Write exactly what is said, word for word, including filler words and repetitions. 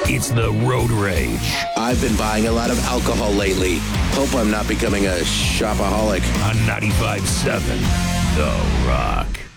It's the Road Rage I've been buying a lot of alcohol lately. Hope I'm not becoming a shopaholic. on ninety-five point seven The Rock.